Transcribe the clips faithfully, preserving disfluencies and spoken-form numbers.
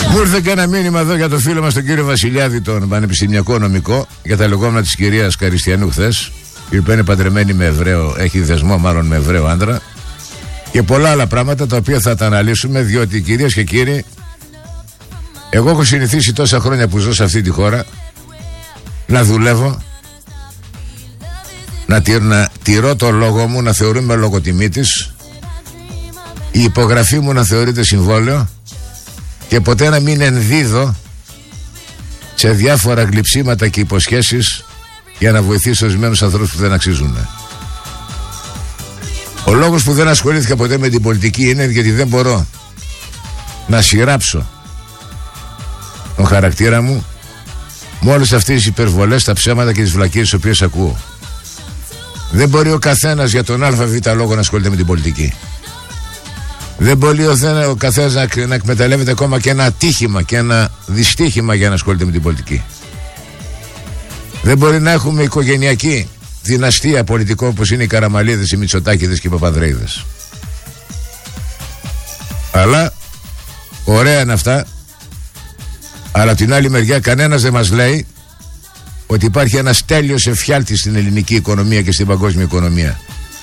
Μου ήρθε και ένα μήνυμα εδώ για το φίλο μας τον κύριο Βασιλιάδη, τον πανεπιστημιακό νομικό, για τα λεγόμενα της κυρίας Καριστιανού χθες, η οποία είναι παντρεμένη με Εβραίο, έχει δεσμό μάλλον με Εβραίο άντρα, και πολλά άλλα πράγματα τα οποία θα τα αναλύσουμε, διότι κυρίες και κύριοι, εγώ έχω συνηθίσει τόσα χρόνια που ζω σε αυτή τη χώρα να δουλεύω, να, τυ, να τηρώ το λόγο μου, να θεωρούμε λογοτιμή της, η υπογραφή μου να θεωρείται συμβόλαιο και ποτέ να μην ενδίδω σε διάφορα γλυψίματα και υποσχέσεις για να βοηθήσω ορισμένους ανθρώπους που δεν αξίζουν. Ο λόγος που δεν ασχολήθηκα ποτέ με την πολιτική είναι γιατί δεν μπορώ να σειράψω τον χαρακτήρα μου με όλες αυτές τις υπερβολές, τα ψέματα και τις βλακίες τις οποίες ακούω. Δεν μπορεί ο καθένας για τον ΑΒ λόγο να ασχολείται με την πολιτική. Δεν μπορεί ο, ο καθένας να, να εκμεταλλεύεται ακόμα και ένα ατύχημα και ένα δυστύχημα για να ασχολείται με την πολιτική. Δεν μπορεί να έχουμε οικογενειακή δυναστεία πολιτικών όπως είναι οι Καραμαλίδες, οι Μητσοτάκηδες και οι Παπανδρέιδες. Αλλά ωραία είναι αυτά. Αλλά από την άλλη μεριά κανένας δεν μας λέει ότι υπάρχει ένας τέλειος εφιάλτης στην ελληνική οικονομία και στην παγκόσμια οικονομία.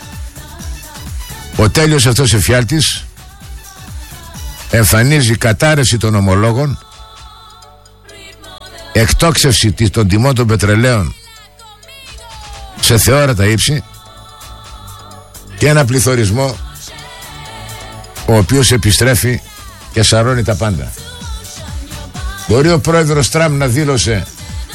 Ο τέλειος αυτός εφιάλτης εμφανίζει κατάρρευση των ομολόγων, εκτόξευση των τιμών των πετρελαίων σε θεόρατα ύψη και ένα πληθωρισμό ο οποίος επιστρέφει και σαρώνει τα πάντα. Μπορεί ο πρόεδρος Τραμπ να δήλωσε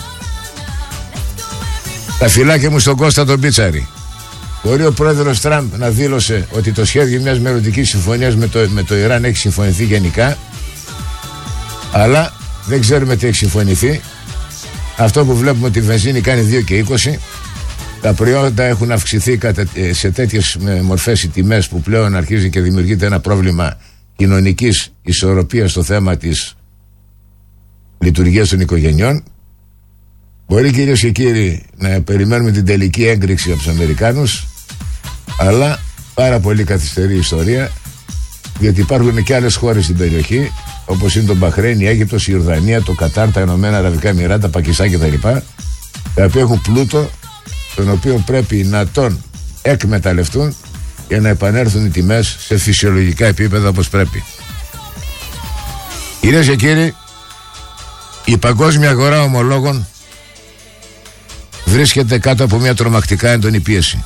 τα φυλάκια μου στον Κώστα τον Πίτσαρη. Μπορεί ο πρόεδρος Τραμπ να δήλωσε ότι το σχέδιο μιας μελλοντικής συμφωνίας με το, με το Ιράν έχει συμφωνηθεί γενικά, αλλά δεν ξέρουμε τι έχει συμφωνηθεί. Αυτό που βλέπουμε ότι η βενζίνη κάνει δύο και είκοσι, τα προϊόντα έχουν αυξηθεί σε τέτοιες μορφές οι τιμές που πλέον αρχίζει και δημιουργείται ένα πρόβλημα κοινωνικής ισορροπίας στο θέμα της λειτουργίας των οικογενειών. Μπορεί, κυρίες και κύριοι, να περιμένουμε την τελική έγκριση από τους Αμερικάνους, αλλά πάρα πολύ καθυστερή η ιστορία, γιατί υπάρχουν και άλλες χώρες στην περιοχή, όπως είναι το Μπαχρέιν, η Αίγυπτος, η Ιορδανία, το Κατάρ, τα Ηνωμένα Αραβικά Εμιράτα, Πακιστάν κτλ., τα οποία έχουν πλούτο, τον οποίο πρέπει να τον εκμεταλλευτούν για να επανέλθουν οι τιμές σε φυσιολογικά επίπεδα όπως πρέπει. Κυρίες και κύριοι, η παγκόσμια αγορά ομολόγων βρίσκεται κάτω από μια τρομακτικά έντονη πίεση.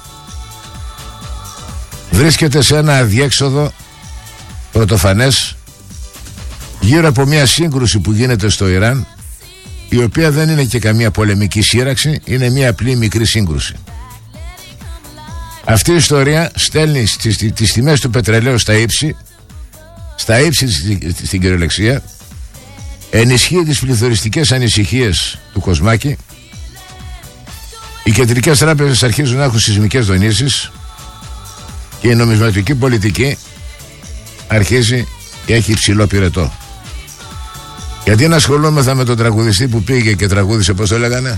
Βρίσκεται σε ένα αδιέξοδο πρωτοφανές γύρω από μια σύγκρουση που γίνεται στο Ιράν, η οποία δεν είναι και καμία πολεμική σύραξη, είναι μια απλή μικρή σύγκρουση. Αυτή η ιστορία στέλνει στις, τις τιμές του πετρελαίου στα ύψη, στα ύψη στην κυριολεξία, ενισχύει τις πληθωριστικές ανησυχίες του Κοσμάκη. Οι κεντρικές τράπεζες αρχίζουν να έχουν σεισμικές δονήσεις και η νομισματική πολιτική αρχίζει και έχει υψηλό πυρετό. Γιατί να ασχολούμεθα με τον τραγουδιστή που πήγε και τραγούδισε, πώς το λέγανε,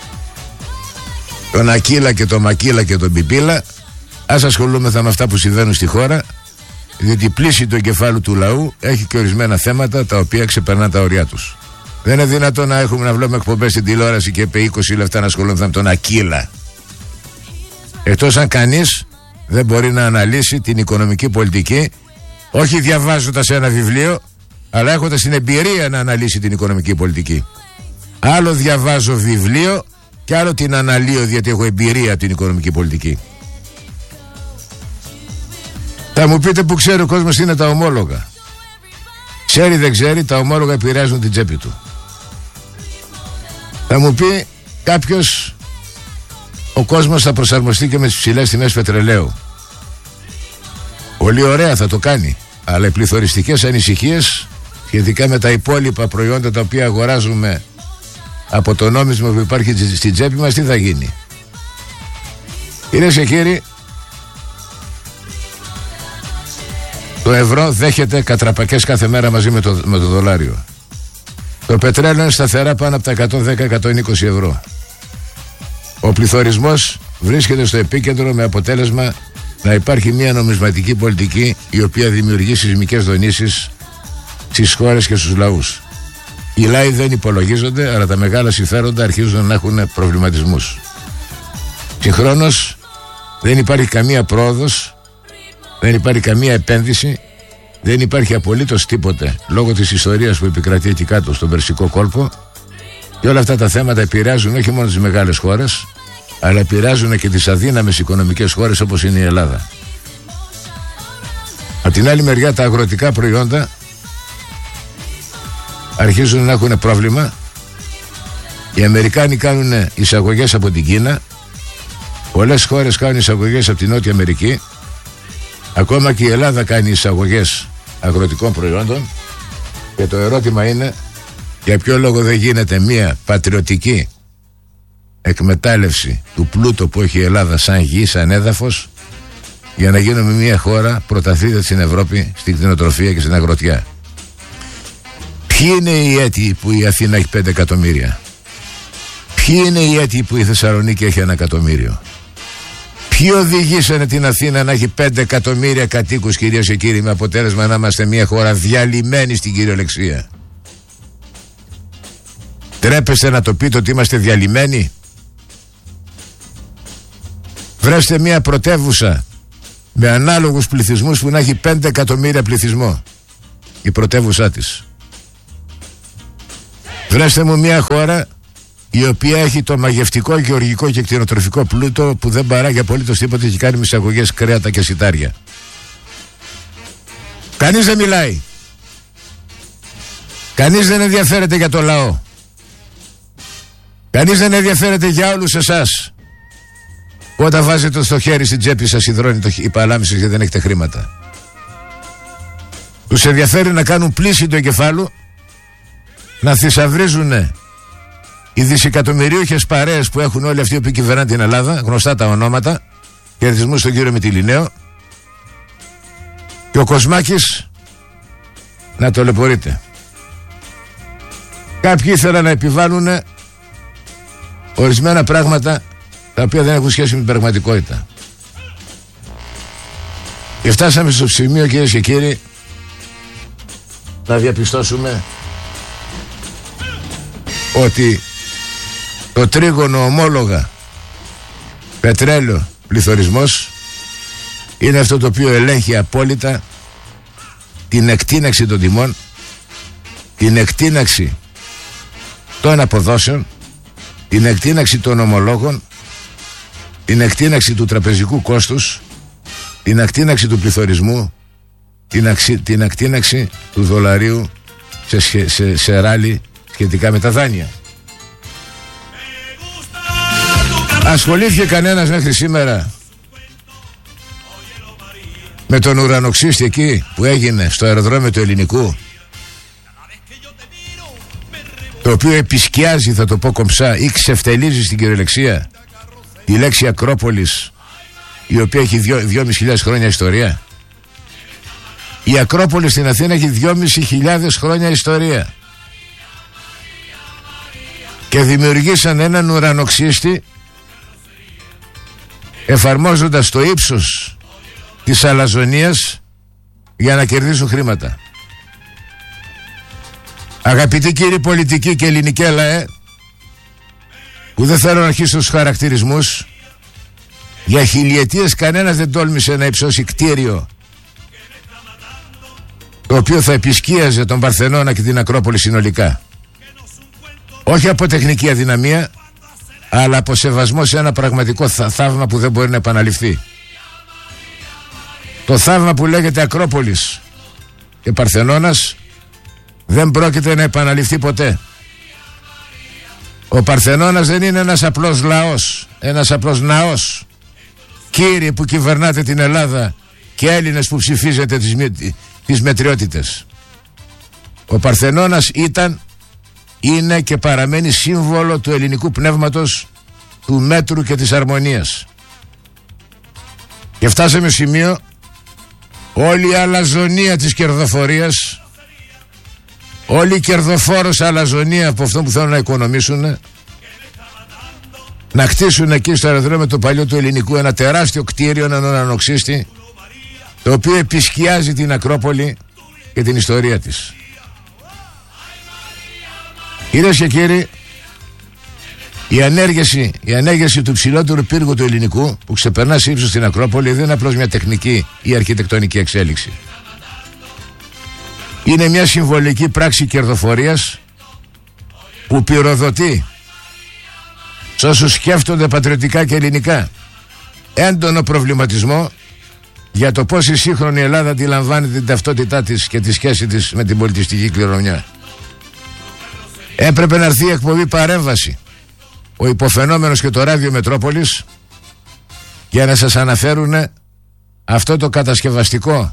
τον Ακύλα και τον Μακύλα και τον Πιπίλα. Ας ασχολούμεθα με αυτά που συμβαίνουν στη χώρα, διότι η πλήση του εγκεφάλου του λαού έχει και ορισμένα θέματα τα οποία ξεπερνά τα ωριά τους. Δεν είναι δυνατόν να έχουμε να βλέπουμε εκπομπές στην τηλεόραση και επί είκοσι λεπτά να ασχολούμεθα με τον Ακύλα. Εκτός αν κανείς δεν μπορεί να αναλύσει την οικονομική πολιτική, όχι διαβάζοντας ένα βιβλίο, αλλά έχοντας την εμπειρία να αναλύσει την οικονομική πολιτική. Άλλο διαβάζω βιβλίο και άλλο την αναλύω, γιατί έχω εμπειρία από την οικονομική πολιτική. Θα μου πείτε που ξέρει ο κόσμος τι είναι τα ομόλογα. Ξέρει δεν ξέρει, τα ομόλογα επηρεάζουν την τσέπη του. Θα μου πει κάποιος, ο κόσμος θα προσαρμοστεί και με τις ψηλές τιμές πετρελαίου. Πολύ ωραία, θα το κάνει. Αλλά οι πληθωριστικές ανησυχίες σχετικά με τα υπόλοιπα προϊόντα τα οποία αγοράζουμε από το νόμισμα που υπάρχει στην τσέπη μας, τι θα γίνει? Κυρίες και κύριοι, το ευρώ δέχεται κατραπακές κάθε μέρα μαζί με το, με το δολάριο. Το πετρέλαιο είναι σταθερά πάνω από τα εκατόν δέκα με εκατόν είκοσι ευρώ. Ο πληθωρισμός βρίσκεται στο επίκεντρο, με αποτέλεσμα να υπάρχει μια νομισματική πολιτική η οποία δημιουργεί σεισμικές δονήσεις στις χώρες και στους λαούς. Οι λαοί δεν υπολογίζονται, αλλά τα μεγάλα συμφέροντα αρχίζουν να έχουν προβληματισμούς. Συγχρόνως δεν υπάρχει καμία πρόοδος, δεν υπάρχει καμία επένδυση, δεν υπάρχει απολύτως τίποτε λόγω της ιστορίας που επικρατεί εκεί κάτω στον Περσικό κόλπο, και όλα αυτά τα θέματα επηρεάζουν όχι μόνο τις μεγάλες χώρες, αλλά επηρεάζουν και τις αδύναμες οικονομικές χώρες όπως είναι η Ελλάδα. Από την άλλη μεριά τα αγροτικά προϊόντα αρχίζουν να έχουν πρόβλημα. Οι Αμερικάνοι κάνουν εισαγωγές από την Κίνα, πολλές χώρες κάνουν εισαγωγές από την Νότια Αμερική, ακόμα και η Ελλάδα κάνει εισαγωγές αγροτικών προϊόντων, και το ερώτημα είναι για ποιο λόγο δεν γίνεται μια πατριωτική εκμετάλλευση του πλούτου που έχει η Ελλάδα σαν γη, σαν έδαφος, για να γίνουμε μια χώρα πρωταθλήτρια στην Ευρώπη στην κτηνοτροφία και στην αγροτιά. Ποιοι είναι οι αίτιοι που η Αθήνα έχει πέντε εκατομμύρια? Ποιοι είναι οι αίτιοι που η Θεσσαλονίκη έχει ένα εκατομμύριο? Ποιοι οδηγήσανε την Αθήνα να έχει πέντε εκατομμύρια κατοίκους, κυρίες και κύριοι, με αποτέλεσμα να είμαστε μια χώρα διαλυμένη στην κυριολεξία? Τρέπεστε να το πείτε ότι είμαστε διαλυμένοι? Βρέστε μια πρωτεύουσα με ανάλογους πληθυσμούς που να έχει πέντε εκατομμύρια πληθυσμό, η πρωτεύουσά της. Βρέστε μου μια χώρα η οποία έχει το μαγευτικό γεωργικό και κτηνοτροφικό πλούτο που δεν παράγει απολύτως τίποτα και κάνει εισαγωγές κρέατα και σιτάρια. Κανείς δεν μιλάει. Κανείς δεν ενδιαφέρεται για το λαό. Κανείς δεν ενδιαφέρεται για όλους εσάς. Όταν βάζετε στο χέρι στην τσέπη σας υδρώνει το, η παλάμη σας γιατί δεν έχετε χρήματα. Τους ενδιαφέρει να κάνουν πλήση του εγκεφάλου, να θησαυρίζουν οι δισεκατομμυρίουχες παρέες που έχουν όλοι αυτοί που κυβερνάνε την Ελλάδα, γνωστά τα ονόματα, χαιρετισμού στον κύριο Μητυλινέο, και ο Κοσμάκης να τολεπορείται. Κάποιοι ήθελαν να επιβάλλουν ορισμένα πράγματα τα οποία δεν έχουν σχέση με την πραγματικότητα. Και φτάσαμε στο σημείο, κυρίες και κύριοι, να διαπιστώσουμε ότι το τρίγωνο ομόλογα, πετρέλαιο, πληθωρισμός είναι αυτό το οποίο ελέγχει απόλυτα την εκτείναξη των τιμών, την εκτείναξη των αποδόσεων, την εκτείναξη των ομολόγων, την εκτείναξη του τραπεζικού κόστους, την εκτείναξη του πληθωρισμού, την, αξι, την εκτείναξη του δολαρίου σε, σε, σε ράλι σχετικά με τα δάνεια. Ασχολήθηκε κανένας μέχρι σήμερα με τον ουρανοξύστη εκεί που έγινε στο αεροδρόμιο του Ελληνικού, το οποίο επισκιάζει, θα το πω κομψά, ή ξεφτελίζει στην κυριολεξία τη λέξη Ακρόπολης, η οποία έχει δυόμισι χιλιάδες χρόνια ιστορία? Η Ακρόπολη στην Αθήνα έχει δυόμισι χιλιάδες χρόνια ιστορία, και δημιουργήσαν έναν ουρανοξύστη εφαρμόζοντας το ύψος της αλαζονίας για να κερδίσουν χρήματα. Αγαπητοί κύριοι πολιτικοί και ελληνικέ λαέ, που δεν θέλω να αρχίσω στους χαρακτηρισμούς, για χιλιετίες κανένας δεν τόλμησε να υψώσει κτίριο το οποίο θα επισκίαζε τον Παρθενώνα και την Ακρόπολη συνολικά. Όχι από τεχνική αδυναμία, αλλά από σεβασμό σε ένα πραγματικό θαύμα που δεν μπορεί να επαναληφθεί. Το θαύμα που λέγεται Ακρόπολης και Παρθενώνας δεν πρόκειται να επαναληφθεί ποτέ. Ο Παρθενώνας δεν είναι ένας απλός λαός, ένας απλός ναός. Κύριοι που κυβερνάτε την Ελλάδα και Έλληνες που ψηφίζετε τις, τις μετριότητες, ο Παρθενώνας ήταν, είναι και παραμένει σύμβολο του ελληνικού πνεύματος, του μέτρου και της αρμονίας. Και φτάσαμε σημείο όλη η αλαζονία της κερδοφορίας, όλη η κερδοφόρος αλαζονία από αυτό που θέλουν να οικονομήσουν, να χτίσουν εκεί στο αεροδρόμιο του παλιού του Ελληνικού ένα τεράστιο κτίριο, έναν ουρανοξύστη, το οποίο επισκιάζει την Ακρόπολη και την ιστορία της. Κυρίες και κύριοι, η ανέργεση, η ανέργεση του ψηλότερου πύργου του ελληνικού που ξεπερνά σε ύψος στην Ακρόπολη δεν είναι απλώς μια τεχνική ή αρχιτεκτονική εξέλιξη. Είναι μια συμβολική πράξη κερδοφορίας που πυροδοτεί σ' όσους σκέφτονται πατριωτικά και ελληνικά έντονο προβληματισμό για το πώς η σύγχρονη Ελλάδα αντιλαμβάνει την ταυτότητά της και τη σχέση της με την πολιτιστική κληρονομιά. Έπρεπε να έρθει η εκπομπή Παρέμβαση, ο υποφαινόμενος και το ράδιο Μετρόπολης, για να σας αναφέρουν αυτό το κατασκευαστικό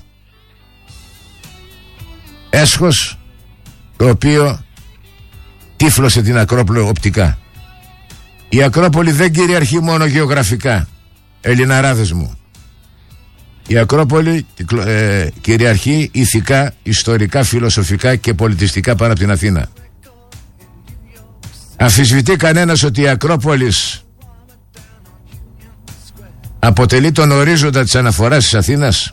έσχος το οποίο τύφλωσε την Ακρόπολη οπτικά. Η Ακρόπολη δεν κυριαρχεί μόνο γεωγραφικά, Ελληναράδες μου. Η Ακρόπολη ε, κυριαρχεί ηθικά, ιστορικά, φιλοσοφικά και πολιτιστικά πάνω από την Αθήνα. Αμφισβητεί κανένας ότι η Ακρόπολης αποτελεί τον ορίζοντα της αναφοράς της Αθήνας?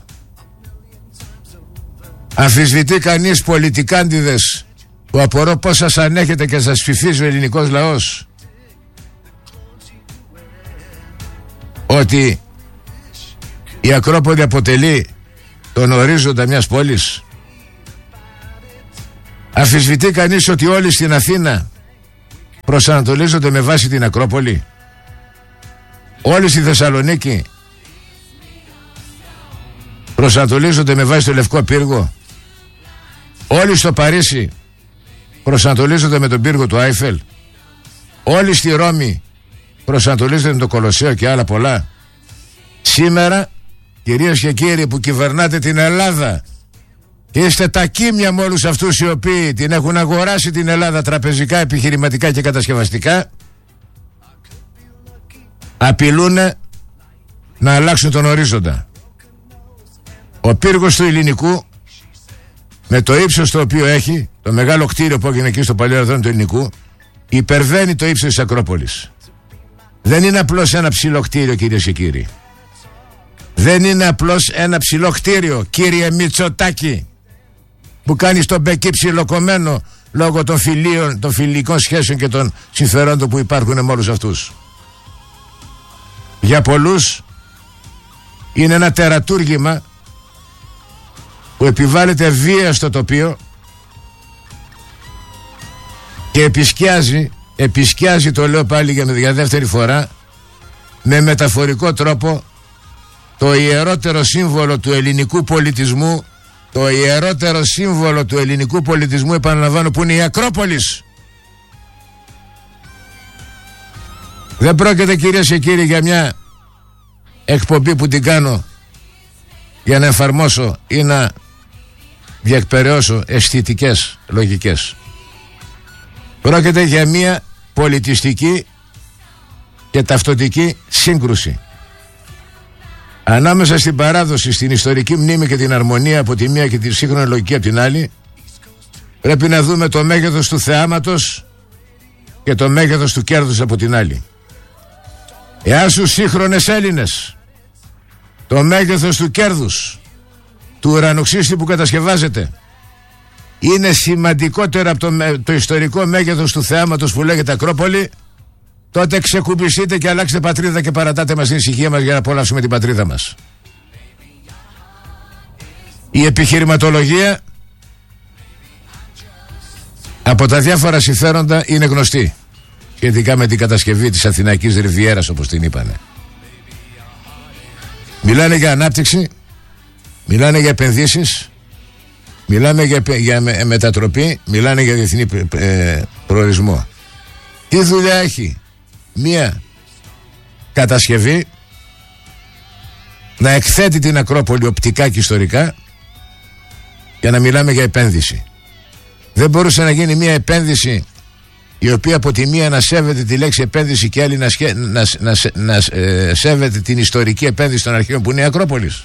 Αμφισβητεί κανείς πολιτικάντιδες που απορώ πώς σας ανέχεται και σας ψηφίζει ο ελληνικός λαός ότι η Ακρόπολη αποτελεί τον ορίζοντα μιας πόλης? Αμφισβητεί κανείς ότι όλοι στην Αθήνα προσανατολίζονται με βάση την Ακρόπολη? Όλοι στη Θεσσαλονίκη προσανατολίζονται με βάση το Λευκό Πύργο? Όλοι στο Παρίσι προσανατολίζονται με τον πύργο του Άιφελ? Όλοι στη Ρώμη προσανατολίζονται με το Κολοσσέο και άλλα πολλά? Σήμερα, κυρίες και κύριοι που κυβερνάτε την Ελλάδα και είστε τα κίμια με όλους αυτούς οι οποίοι την έχουν αγοράσει την Ελλάδα τραπεζικά, επιχειρηματικά και κατασκευαστικά, απειλούν να αλλάξουν τον ορίζοντα. Ο πύργος του ελληνικού, με το ύψος το οποίο έχει, το μεγάλο κτίριο που έγινε εκεί στο παλιό αεροδρόμιο του ελληνικού, υπερβαίνει το ύψος της Ακρόπολης. Δεν είναι απλώς ένα ψηλό κτίριο, κυρίες και κύριοι. Δεν είναι απλώς ένα ψηλό κτίριο, κύριε Μητσοτάκη, που κάνει τον μπεκί ψιλοκομμένο λόγω των φιλίων, των φιλικών σχέσεων και των συμφερόντων που υπάρχουν με όλους αυτούς. Για πολλούς είναι ένα τερατούργημα που επιβάλλεται βία στο τοπίο και επισκιάζει, επισκιάζει, το λέω πάλι για, για δεύτερη φορά, με μεταφορικό τρόπο το ιερότερο σύμβολο του ελληνικού πολιτισμού, το ιερότερο σύμβολο του ελληνικού πολιτισμού, επαναλαμβάνω, που είναι η Ακρόπολης. Δεν πρόκειται, κυρίες και κύριοι, για μια εκπομπή που την κάνω για να εφαρμόσω ή να διεκπεραιώσω αισθητικές λογικές. Πρόκειται για μια πολιτιστική και ταυτοτική σύγκρουση ανάμεσα στην παράδοση, στην ιστορική μνήμη και την αρμονία από τη μία και τη σύγχρονη λογική από την άλλη. Πρέπει να δούμε το μέγεθος του θεάματος και το μέγεθος του κέρδους από την άλλη. Εάν στους σύγχρονες Έλληνες το μέγεθος του κέρδους του ουρανοξύστη που κατασκευάζεται είναι σημαντικότερο από το, το ιστορικό μέγεθος του θεάματος που λέγεται Ακρόπολη, τότε ξεκουμπιστείτε και αλλάξτε πατρίδα και παρατάτε μας την ησυχία μας για να απολαύσουμε την πατρίδα μας. Η επιχειρηματολογία από τα διάφορα συμφέροντα είναι γνωστή σχετικά με την κατασκευή της Αθηναϊκής Ριβιέρας, όπως την είπανε. Μιλάνε για ανάπτυξη, μιλάνε για επενδύσεις, μιλάνε για, για με, μετατροπή, μιλάνε για διεθνή ε, προορισμό. Τι δουλειά έχει μία κατασκευή να εκθέτει την Ακρόπολη οπτικά και ιστορικά για να μιλάμε για επένδυση? Δεν μπορούσε να γίνει μία επένδυση η οποία από τη μία να σέβεται τη λέξη επένδυση και άλλη να, σχέ, να, να, να ε, σέβεται την ιστορική επένδυση των αρχαίων που είναι η Ακρόπολης?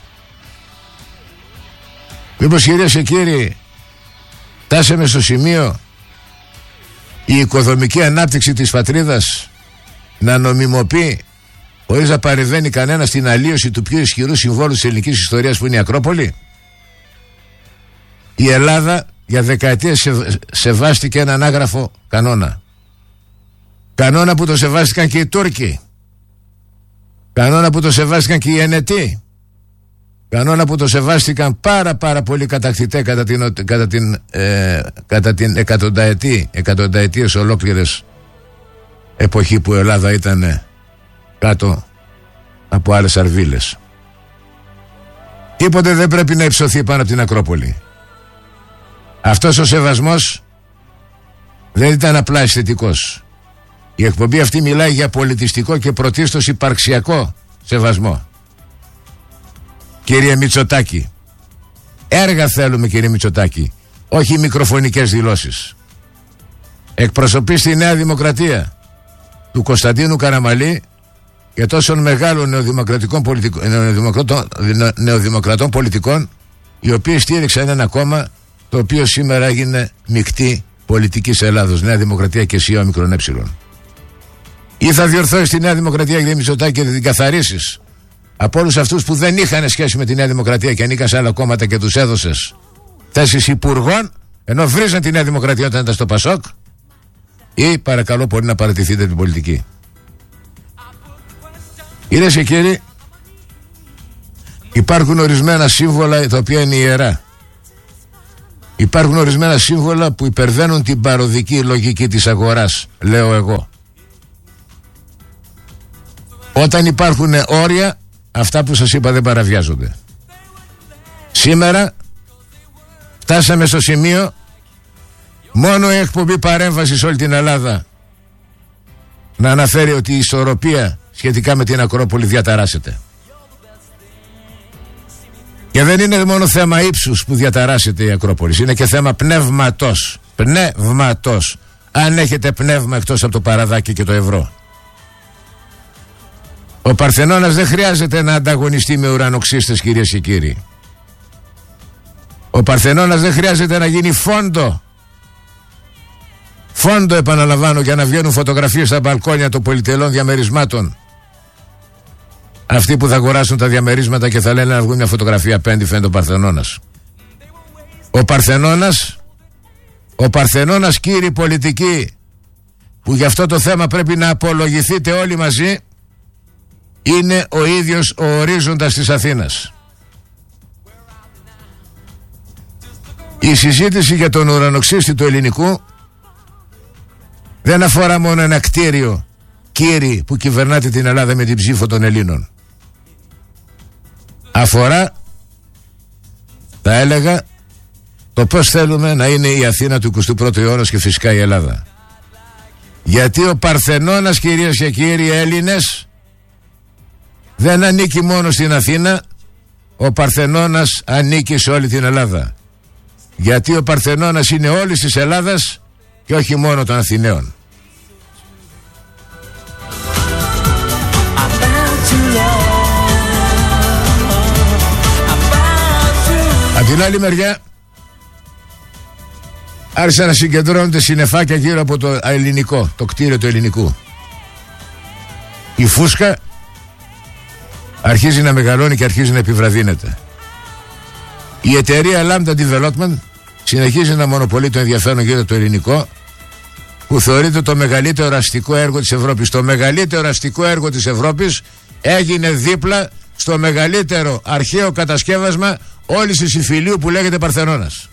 Μήπως, κυρίες και κύριοι, φτάσαμε στο σημείο η οικοδομική ανάπτυξη της πατρίδας να νομιμοποιεί, χωρίς να παρεμβαίνει κανένα, στην αλλίωση του πιο ισχυρού συμβόλου της ελληνικής ιστορίας που είναι η Ακρόπολη? Η Ελλάδα για δεκαετίες σε, σεβάστηκε έναν άγραφο κανόνα. Κανόνα που το σεβάστηκαν και οι Τούρκοι. Κανόνα που το σεβάστηκαν και οι Ενετοί. Κανόνα που το σεβάστηκαν πάρα πάρα πολύ κατακτητέ κατά την, κατά την, ε, κατά την εκατονταετή, εκατονταετίες ολόκληρες εποχή που η Ελλάδα ήταν κάτω από άλλες αρβίλες. Τίποτε δεν πρέπει να υψωθεί πάνω από την Ακρόπολη. Αυτός ο σεβασμός δεν ήταν απλά αισθητικός. Η εκπομπή αυτή μιλάει για πολιτιστικό και πρωτίστως υπαρξιακό σεβασμό. Κύριε Μητσοτάκη, έργα θέλουμε, κύριε Μητσοτάκη, όχι μικροφωνικές δηλώσεις. Εκπροσωπείς τη Νέα Δημοκρατία του Κωνσταντίνου Καραμαλή και τόσων μεγάλων νεοδημοκρατικών πολιτικών, νεοδημοκρατών, νεοδημοκρατών πολιτικών, οι οποίοι στήριξαν ένα κόμμα το οποίο σήμερα έγινε μεικτή πολιτικής Ελλάδος, Νέα Δημοκρατία και ΣΥ Όμικρον Ε. Ή θα διορθώσεις τη Νέα Δημοκρατία, κύριε Μητσοτάκη, και θα την καθαρίσεις από όλους αυτούς που δεν είχαν σχέση με τη Νέα Δημοκρατία και ανήκαν σε άλλα κόμματα και τους έδωσες θέσεις υπουργών, ενώ βρίζαν τη Νέα Δημοκρατία όταν ήταν στο Πασόκ, ή παρακαλώ πολύ να παραιτηθείτε την πολιτική. Κυρίες και κύριοι, υπάρχουν ορισμένα σύμβολα τα οποία είναι ιερά. Υπάρχουν ορισμένα σύμβολα που υπερβαίνουν την παροδική λογική της αγοράς, λέω εγώ. Όταν υπάρχουν όρια, αυτά που σας είπα δεν παραβιάζονται. Σήμερα φτάσαμε στο σημείο μόνο η εκπομπή Παρέμβαση σε όλη την Ελλάδα να αναφέρει ότι η ισορροπία σχετικά με την Ακρόπολη διαταράσσεται. Και δεν είναι μόνο θέμα ύψους που διαταράσσεται η Ακρόπολη, είναι και θέμα πνεύματος. Πνεύματος. Αν έχετε πνεύμα εκτός από το παραδάκι και το ευρώ. Ο Παρθενώνας δεν χρειάζεται να ανταγωνιστεί με ουρανοξύστες, κυρίες και κύριοι. Ο Παρθενώνας δεν χρειάζεται να γίνει φόντο. Φόντο, επαναλαμβάνω, για να βγαίνουν φωτογραφίες στα μπαλκόνια των πολυτελών διαμερισμάτων. Αυτοί που θα αγοράσουν τα διαμερίσματα και θα λένε να βγουν μια φωτογραφία απέναντι, φαίνεται ο Παρθενώνας. Ο Παρθενώνας, ο Παρθενώνας, κύριοι πολιτικοί, που γι' αυτό το θέμα πρέπει να απολογηθείτε όλοι μαζί, είναι ο ίδιος ο ορίζοντας της Αθήνας. Η συζήτηση για τον ουρανοξύστη του ελληνικού δεν αφορά μόνο ένα κτίριο, κύριοι, που κυβερνάτε την Ελλάδα με την ψήφο των Ελλήνων. Αφορά, θα έλεγα, το πώς θέλουμε να είναι η Αθήνα του εικοστού πρώτου αιώνα και φυσικά η Ελλάδα. Γιατί ο Παρθενώνας, κυρίες και κύριοι Έλληνες, δεν ανήκει μόνο στην Αθήνα, ο Παρθενώνας ανήκει σε όλη την Ελλάδα. Γιατί ο Παρθενώνας είναι όλης της Ελλάδας και όχι μόνο των Αθηναίων. Απ' την άλλη μεριά άρχισαν να συγκεντρώνονται συννεφάκια γύρω από το ελληνικό, το κτίριο του ελληνικού. Η φούσκα αρχίζει να μεγαλώνει και αρχίζει να επιβραδύνεται. Η εταιρεία Lambda Development συνεχίζει να μονοπολεί το ενδιαφέρον γύρω από το ελληνικό, που θεωρείται το μεγαλύτερο αστικό έργο της Ευρώπης. Το μεγαλύτερο αστικό έργο της Ευρώπης έγινε δίπλα στο μεγαλύτερο αρχαίο κατασκεύασμα όλης της Ιφιλίου που λέγεται Παρθενώνας.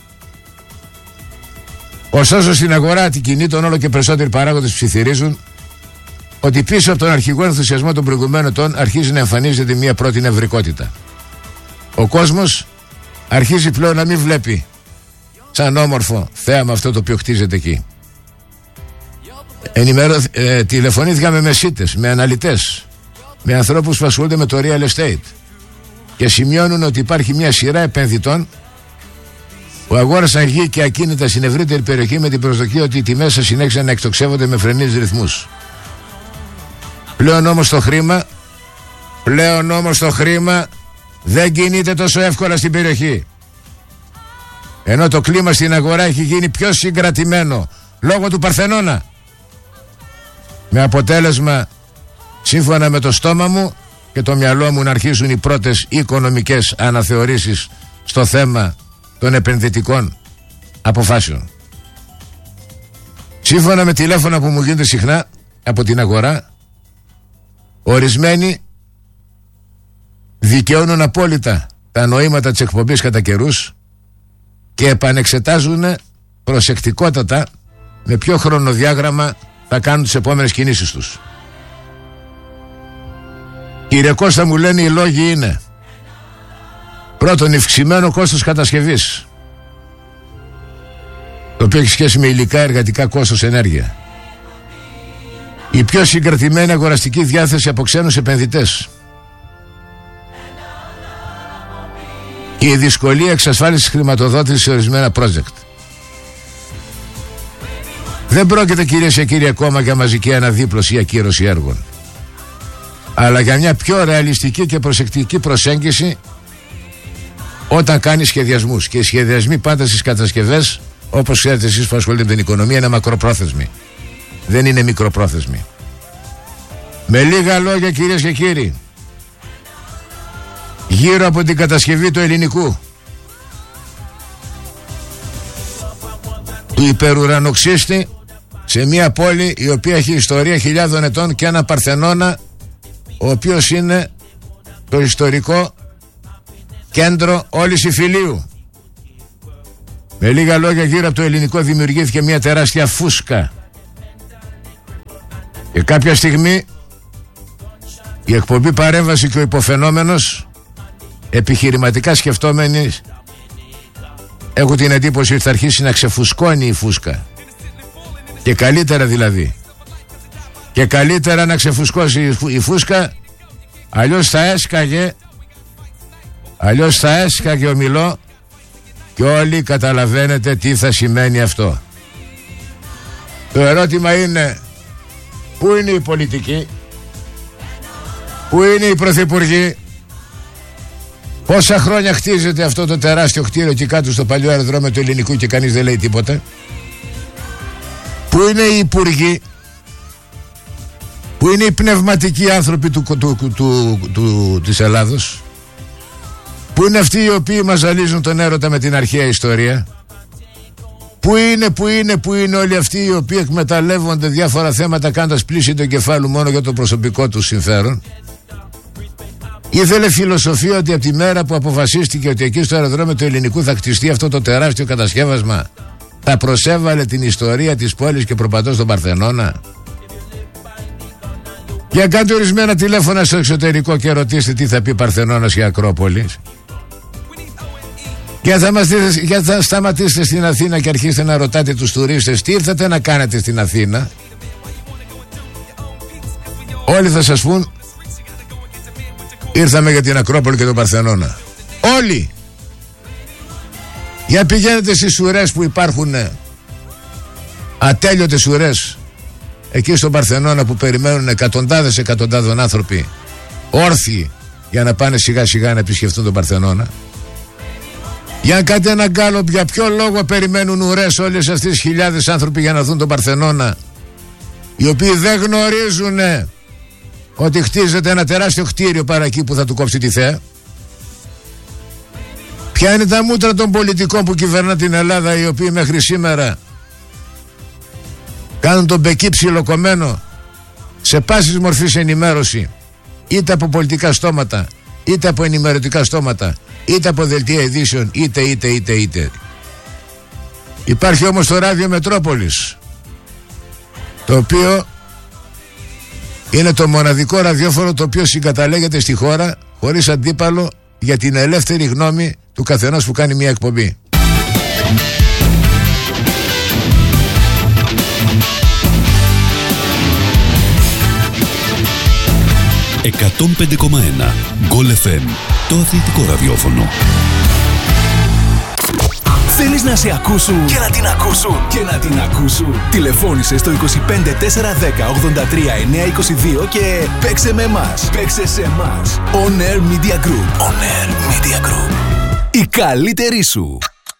Ωστόσο στην αγορά την κινήτων όλο και περισσότεροι παράγοντες ψιθυρίζουν ότι πίσω από τον αρχικό ενθουσιασμό των προηγουμένων ετών αρχίζει να εμφανίζεται μια πρώτη νευρικότητα. Ο κόσμος αρχίζει πλέον να μην βλέπει σαν όμορφο θέαμα αυτό το οποίο χτίζεται εκεί. Ενημερω... ε, τηλεφωνήθηκα με μεσίτες, με αναλυτές, με ανθρώπους που ασχολούνται με το real estate και σημειώνουν ότι υπάρχει μια σειρά επενδυτών που αγόρασαν γη και ακίνητα στην ευρύτερη περιοχή με την προσδοκία ότι οι τιμές θα συνέχισαν να εκτοξεύονται με φρενείς ρυθμούς. Πλέον όμως το χρήμα πλέον όμως το χρήμα δεν κινείται τόσο εύκολα στην περιοχή, ενώ το κλίμα στην αγορά έχει γίνει πιο συγκρατημένο λόγω του Παρθενώνα, με αποτέλεσμα, σύμφωνα με το στόμα μου και το μυαλό μου, να αρχίσουν οι πρώτες οικονομικές αναθεωρήσεις στο θέμα των επενδυτικών αποφάσεων. Σύμφωνα με τηλέφωνα που μου γίνεται συχνά από την αγορά, ορισμένοι δικαιώνουν απόλυτα τα νοήματα της εκπομπής κατά καιρούς και επανεξετάζουν προσεκτικότατα με ποιο χρονοδιάγραμμα θα κάνουν τις επόμενες κινήσεις τους. Κύριε Κώστα, μου λένε, οι λόγοι είναι: πρώτον, ευξημένο κόστος κατασκευής, το οποίο έχει σχέση με υλικά, εργατικά, κόστος, ενέργεια. Η πιο συγκρατημένη αγοραστική διάθεση από ξένους επενδυτές. Και η δυσκολία εξασφάλισης χρηματοδότησης σε ορισμένα project. Δεν πρόκειται, κυρίες και κύριοι, ακόμα για μαζική αναδίπλωση ή ακύρωση έργων, αλλά για μια πιο ρεαλιστική και προσεκτική προσέγγιση όταν κάνει σχεδιασμούς. Και οι σχεδιασμοί πάντα στις κατασκευές, όπως ξέρετε εσείς που ασχολείστε με την οικονομία, είναι μακροπρόθεσμοι. Δεν είναι μικροπρόθεσμοι. Με λίγα λόγια, κυρίες και κύριοι, γύρω από την κατασκευή του ελληνικού, του υπερουρανοξύστη, σε μια πόλη η οποία έχει ιστορία χιλιάδων ετών και ένα Παρθενώνα, ο οποίος είναι το ιστορικό κέντρο όλης Ιφιλίου. Με λίγα λόγια, γύρω από το ελληνικό δημιουργήθηκε μια τεράστια φούσκα. Και κάποια στιγμή η εκπομπή Παρέμβαση και ο υποφαινόμενος, επιχειρηματικά σκεφτόμενοι, έχω την εντύπωση ότι θα αρχίσει να ξεφουσκώνει η φούσκα. Και καλύτερα δηλαδή. Και καλύτερα να ξεφουσκώσει η φούσκα, αλλιώς θα έσκαγε αλλιώς θα έσκαγε ο Μιλό, και όλοι καταλαβαίνετε τι θα σημαίνει αυτό. Το ερώτημα είναι: πού είναι η πολιτική, πού είναι οι πρωθυπουργοί? Πόσα χρόνια χτίζεται αυτό το τεράστιο κτίριο εκεί κάτω στο παλιό αεροδρόμιο του ελληνικού και κανείς δεν λέει τίποτα? Πού είναι οι υπουργοί, πού είναι οι πνευματικοί άνθρωποι του, του, του, του, του, της Ελλάδος? Πού είναι αυτοί οι οποίοι μας ζαλίζουν τον έρωτα με την αρχαία ιστορία? Πού είναι, πού είναι, πού είναι όλοι αυτοί οι οποίοι εκμεταλλεύονται διάφορα θέματα κάνοντας πλήση του εγκεφάλου μόνο για το προσωπικό του συμφέρον? Ήθελε φιλοσοφία ότι από τη μέρα που αποφασίστηκε ότι εκεί στο αεροδρόμιο του ελληνικού θα κτιστεί αυτό το τεράστιο κατασκεύασμα, θα προσέβαλε την ιστορία της πόλης και προπαντός στον Παρθενώνα? Για κάντε ορισμένα τηλέφωνα στο εξωτερικό και ρωτήστε τι θα πει Παρθενώνας και Ακρόπολης. Και θα, μας δείτε, για θα σταματήσετε στην Αθήνα και αρχίσετε να ρωτάτε τους τουρίστες τι ήρθατε να κάνετε στην Αθήνα. Όλοι θα σας πούν: ήρθαμε για την Ακρόπολη και τον Παρθενώνα. Όλοι. Για πηγαίνετε στις ουρές που υπάρχουν, ατέλειωτες ουρές, εκεί στον Παρθενώνα, που περιμένουν εκατοντάδες εκατοντάδων άνθρωποι όρθιοι για να πάνε σιγά σιγά να επισκεφτούν τον Παρθενώνα. Για κάντε ένα γκάλο, για ποιο λόγο περιμένουν ουρές όλες αυτές τις χιλιάδες άνθρωποι για να δουν τον Παρθενώνα, οι οποίοι δεν γνωρίζουν ότι χτίζεται ένα τεράστιο κτίριο παρά εκεί που θα του κόψει τη θέα? Ποια είναι τα μούτρα των πολιτικών που κυβερνά την Ελλάδα, οι οποίοι μέχρι σήμερα κάνουν τον μπεκί ψιλοκομμένο σε πάσης μορφής ενημέρωση, είτε από πολιτικά στόματα, είτε από ενημερωτικά στόματα, είτε από δελτία ειδήσεων, είτε είτε είτε είτε. Υπάρχει όμως το ράδιο Μετρόπολης, το οποίο είναι το μοναδικό ραδιόφωνο το οποίο συγκαταλέγεται στη χώρα χωρίς αντίπαλο για την ελεύθερη γνώμη του καθενός που κάνει μια εκπομπή. εκατόν πέντε κόμμα ένα Γκολ εφ εμ, το αθλητικό ραδιόφωνο. Θέλεις να σε ακούσουν και να την ακούσουν και να την ακούσουν? Τηλεφώνησε στο είκοσι πέντε τετρακόσια δέκα ογδόντα τρία εννιακόσια είκοσι δύο και παίξε με εμάς. Παίξε σε εμάς. On Air Media Group. On Air Media Group. Η καλύτερη σου.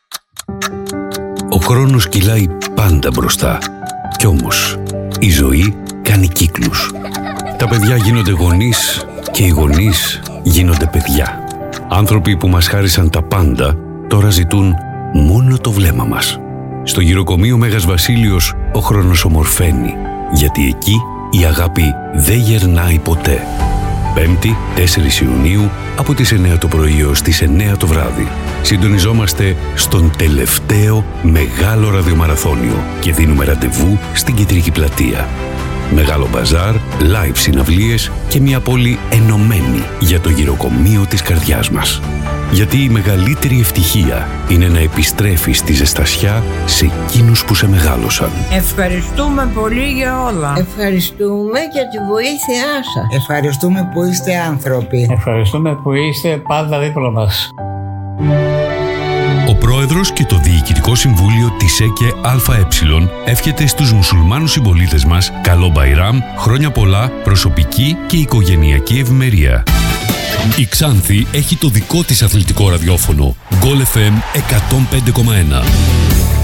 Ο χρόνος κυλάει πάντα μπροστά. Κι όμως η ζωή κάνει κύκλους. Τα παιδιά γίνονται γονείς και οι γονείς γίνονται παιδιά. Άνθρωποι που μας χάρισαν τα πάντα τώρα ζητούν μόνο το βλέμμα μας. Στο γυροκομείο Μέγας Βασίλειος ο χρόνος ομορφαίνει, γιατί εκεί η αγάπη δεν γερνάει ποτέ. Πέμπτη, τέσσερις Ιουνίου, από τις εννέα το πρωί έως τις εννέα το βράδυ. Συντονιζόμαστε στον τελευταίο μεγάλο ραδιομαραθώνιο και δίνουμε ραντεβού στην Κεντρική Πλατεία. Μεγάλο μπαζάρ, live συναυλίες και μια πόλη ενωμένη για το γυροκομείο της καρδιάς μας. Γιατί η μεγαλύτερη ευτυχία είναι να επιστρέφεις τη ζεστασιά σε εκείνους που σε μεγάλωσαν. Ευχαριστούμε πολύ για όλα. Ευχαριστούμε για τη βοήθειά σας. Ευχαριστούμε που είστε άνθρωποι. Ευχαριστούμε που είστε πάντα δίπλα μας. Ο Πρόεδρος και το Διοικητικό Συμβούλιο της ΕΚΕ ΑΕ εύχεται στους μουσουλμάνους συμπολίτες μας καλό Μπαϊράμ, χρόνια πολλά, προσωπική και οικογενειακή ευημερία. Η Ξάνθη έχει το δικό της αθλητικό ραδιόφωνο Goal εφ εμ εκατόν πέντε κόμμα ένα.